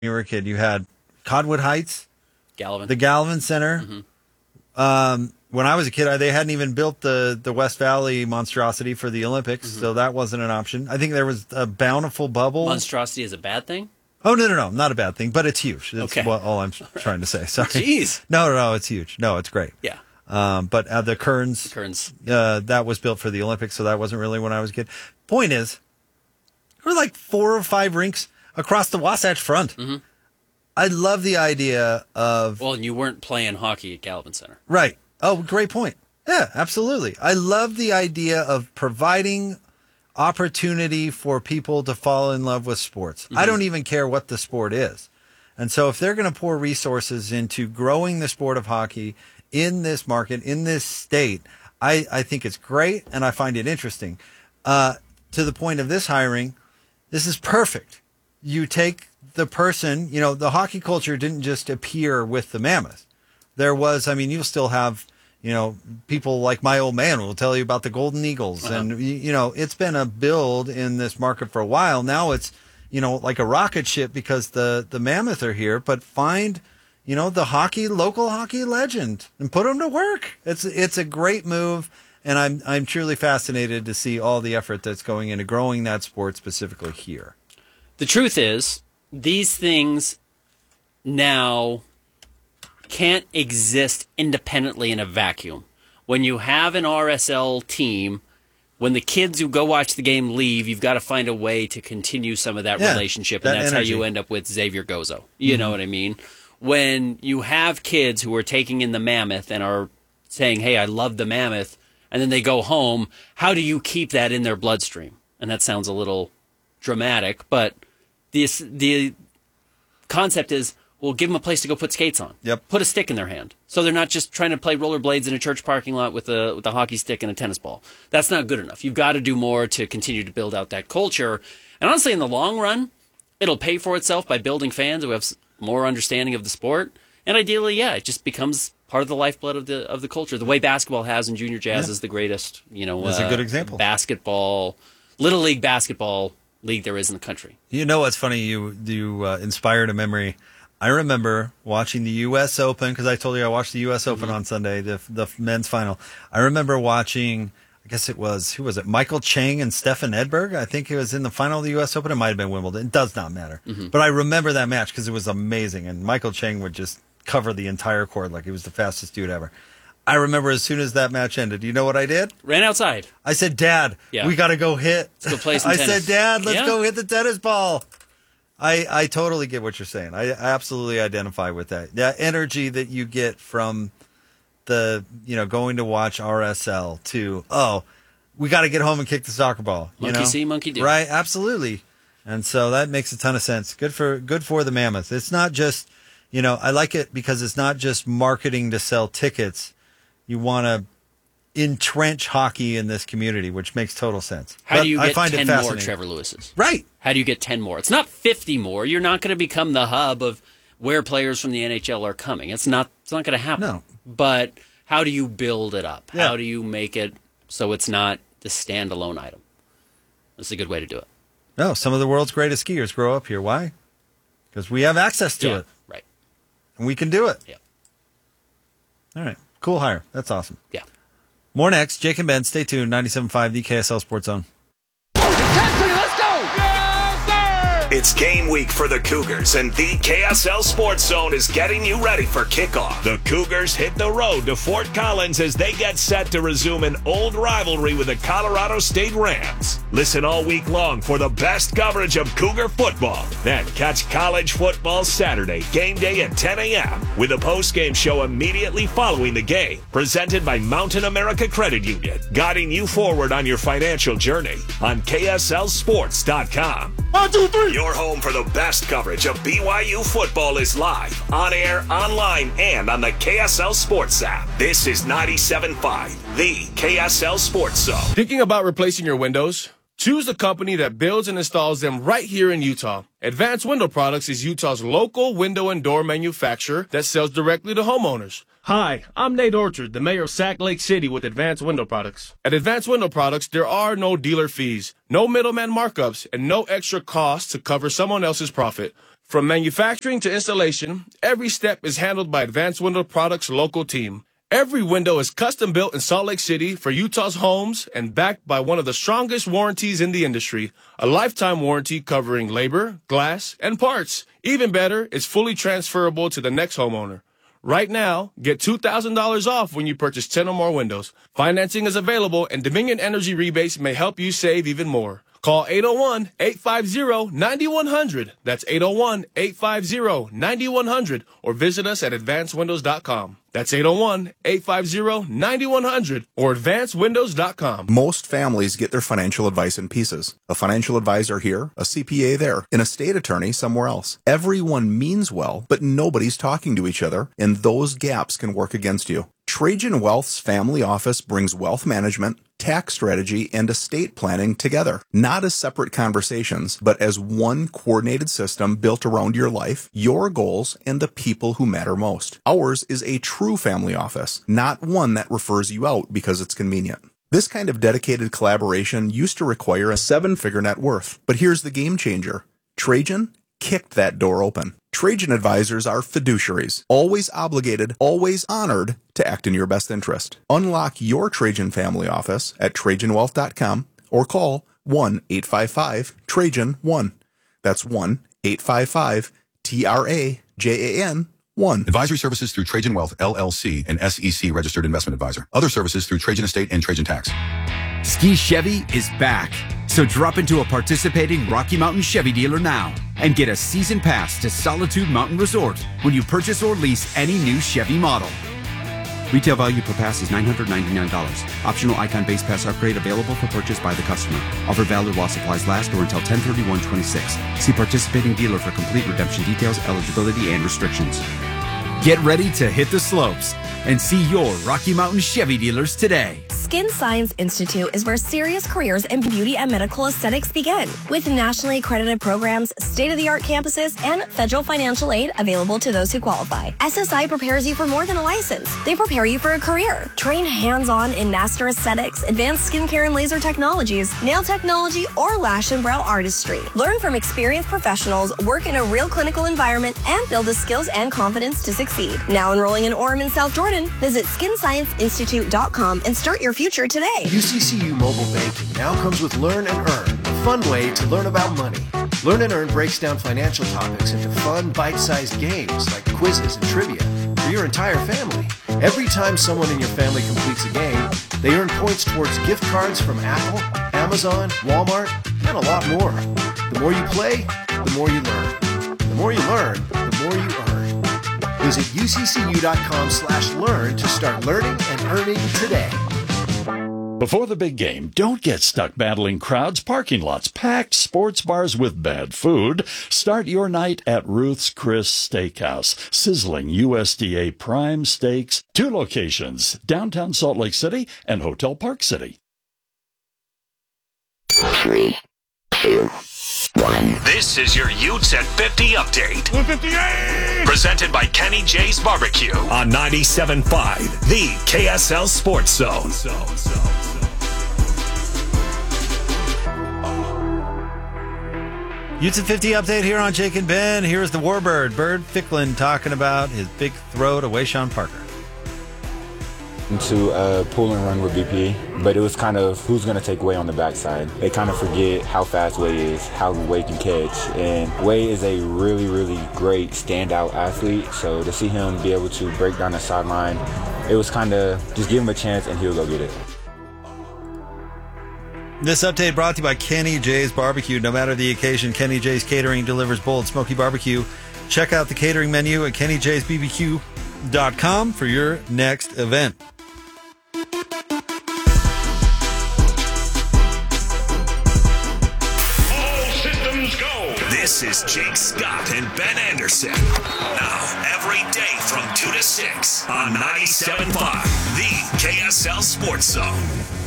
you were a kid. You had Cottonwood Heights, Galvin. the Galvin Center. When I was a kid, they hadn't even built the West Valley monstrosity for the Olympics, so that wasn't an option. I think there was a Bountiful Bubble. Monstrosity is a bad thing? Oh, no, not a bad thing, but it's huge. That's Okay. all I'm trying to say. Sorry. Jeez. No, it's huge. No, it's great. Yeah. But the Kearns, that was built for the Olympics, so that wasn't really when I was a kid. Point is, there were like 4 or 5 rinks across the Wasatch Front. I love the idea of... Well, and you weren't playing hockey at Galvin Center. Right. Oh, great point. Yeah, absolutely. I love the idea of providing opportunity for people to fall in love with sports. I don't even care what the sport is. And so if they're going to pour resources into growing the sport of hockey in this market, in this state, I think it's great, and I find it interesting. To the point of this hiring, this is perfect. You take the person, the hockey culture didn't just appear with the Mammoth. There was, you'll still have, people like my old man will tell you about the Golden Eagles. And, it's been a build in this market for a while. Now it's, like a rocket ship because the Mammoth are here. But find, the local hockey legend and put them to work. It's a great move. And I'm truly fascinated to see all the effort that's going into growing that sport specifically here. The truth is, these things now can't exist independently in a vacuum. When you have an RSL team, when the kids who go watch the game leave, you've got to find a way to continue some of that relationship, and that's energy. How you end up with Xavier Gozo. You know what I mean? When you have kids who are taking in the Mammoth and are saying, hey, I love the Mammoth, and then they go home, how do you keep that in their bloodstream? And that sounds a little dramatic, but the concept is, well, give them a place to go put skates on. Yep. Put a stick in their hand. So they're not just trying to play rollerblades in a church parking lot with a hockey stick and a tennis ball. That's not good enough. You've got to do more to continue to build out that culture. And honestly, in the long run, it'll pay for itself by building fans who have more understanding of the sport. And ideally, it just becomes part of the lifeblood of the culture. The way basketball has in junior jazz is the greatest, That's a good example. Little league basketball league there is in the country. You know what's funny? You inspired a memory. I remember watching the U.S. Open, because I told you I watched the U.S. Open on Sunday, the men's final. I remember watching, I guess it was, who was it? Michael Chang and Stefan Edberg. I think it was in the final of the U.S. Open. It might have been Wimbledon. It does not matter. But I remember that match because it was amazing. And Michael Chang would just cover the entire court like he was the fastest dude ever. I remember as soon as that match ended, you know what I did? Ran outside. I said, Dad, we got to go hit. Let's go play some tennis. I said, Dad, let's go hit the tennis ball. I totally get what you're saying. I absolutely identify with that. That energy that you get from the, going to watch RSL to, we got to get home and kick the soccer ball. Monkey see, monkey do. Right, absolutely. And so that makes a ton of sense. Good for the Mammoth. It's not just, I like it because it's not just marketing to sell tickets. You want to entrench hockey in this community, which makes total sense. How do you get 10 more Trevor Lewis's? Right. How do you get 10 more? It's not 50 more. You're not going to become the hub of where players from the NHL are coming. It's not going to happen. No. But how do you build it up? Yeah. How do you make it so it's not the standalone item? That's a good way to do it. No, some of the world's greatest skiers grow up here. Why? Because we have access to it. Right. And we can do it. Yeah. All right. Cool hire. That's awesome. Yeah. More next. Jake and Ben, stay tuned. 97.5, the KSL Sports Zone. Let's go! Yes, sir! It's game week for the Cougars, and the KSL Sports Zone is getting you ready for kickoff. The Cougars hit the road to Fort Collins as they get set to resume an old rivalry with the Colorado State Rams. Listen all week long for the best coverage of Cougar football. Then catch college football Saturday, game day at 10 a.m. with a post-game show immediately following the game. Presented by Mountain America Credit Union, guiding you forward on your financial journey on KSLSports.com. 1, 2, 3. Your home for the best coverage of BYU football is live, on air, online, and on the KSL Sports app. This is 97.5, the KSL Sports Zone. Thinking about replacing your windows? Choose a company that builds and installs them right here in Utah. Advanced Window Products is Utah's local window and door manufacturer that sells directly to homeowners. Hi, I'm Nate Orchard, the mayor of Sac Lake City with Advanced Window Products. At Advanced Window Products, there are no dealer fees, no middleman markups, and no extra costs to cover someone else's profit. From manufacturing to installation, every step is handled by Advanced Window Products' local team. Every window is custom built in Salt Lake City for Utah's homes and backed by one of the strongest warranties in the industry, a lifetime warranty covering labor, glass, and parts. Even better, it's fully transferable to the next homeowner. Right now, get $2,000 off when you purchase 10 or more windows. Financing is available, and Dominion Energy rebates may help you save even more. Call 801-850-9100. That's 801-850-9100. Or visit us at advancedwindows.com. That's 801-850-9100 or advancedwindows.com. Most families get their financial advice in pieces. A financial advisor here, a CPA there, an estate attorney somewhere else. Everyone means well, but nobody's talking to each other, and those gaps can work against you. Trajan Wealth's family office brings wealth management, tax strategy, and estate planning together, not as separate conversations, but as one coordinated system built around your life, your goals, and the people who matter most. Ours is a true family office, not one that refers you out because it's convenient. This kind of dedicated collaboration used to require a 7-figure net worth, but here's the game changer. Trajan kicked that door open. Trajan advisors are fiduciaries, always obligated, always honored to act in your best interest. Unlock your Trajan family office at TrajanWealth.com or call 1-855-TRAJAN-1. That's 1-855-TRAJAN-1. Advisory services through Trajan Wealth, LLC, an SEC registered investment advisor. Other services through Trajan Estate and Trajan Tax. Ski Chevy is back. So drop into a participating Rocky Mountain Chevy dealer now and get a season pass to Solitude Mountain Resort when you purchase or lease any new Chevy model. Retail value per pass is $999. Optional Icon base pass upgrade available for purchase by the customer. Offer valid while supplies last or until 10/31/26. See participating dealer for complete redemption details, eligibility, and restrictions. Get ready to hit the slopes and see your Rocky Mountain Chevy dealers today. Skin Science Institute is where serious careers in beauty and medical aesthetics begin. With nationally accredited programs, state-of-the-art campuses, and federal financial aid available to those who qualify. SSI prepares you for more than a license. They prepare you for a career. Train hands-on in master aesthetics, advanced skincare and laser technologies, nail technology, or lash and brow artistry. Learn from experienced professionals, work in a real clinical environment, and build the skills and confidence to succeed. Now enrolling in Orem and South Jordan, visit skinscienceinstitute.com and start your future today. UCCU Mobile Banking now comes with Learn and Earn, a fun way to learn about money. Learn and Earn breaks down financial topics into fun, bite-sized games like quizzes and trivia for your entire family. Every time someone in your family completes a game, they earn points towards gift cards from Apple, Amazon, Walmart, and a lot more. The more you play, the more you learn. The more you learn, the more you earn. Visit uccu.com/learn to start learning and earning today. Before the big game, don't get stuck battling crowds, parking lots, packed sports bars with bad food. Start your night at Ruth's Chris Steakhouse. Sizzling USDA prime steaks. 2 locations, downtown Salt Lake City and Hotel Park City. 3, 2, 1. This is your Utes at 50 update. 58! Presented by Kenny J's Barbecue on 97.5, the KSL Sports Zone. Utes at 50 update here on Jake and Ben. Here's the Warbird, Bird Ficklin, talking about his big throw to Wayshawn Parker. To a pull and run with BP, but it was kind of who's going to take Way on the backside. They kind of forget how fast Way is, how Way can catch, and Way is a really, really great standout athlete, so to see him be able to break down the sideline, it was kind of just give him a chance and he'll go get it. This update brought to you by Kenny J's Barbecue. No matter the occasion, Kenny J's Catering delivers bold, smoky barbecue. Check out the catering menu at kennyjsbbq.com for your next event. This is Jake Scott and Ben Anderson. Now, every day from 2 to 6 on 97.5, the KSL Sports Zone.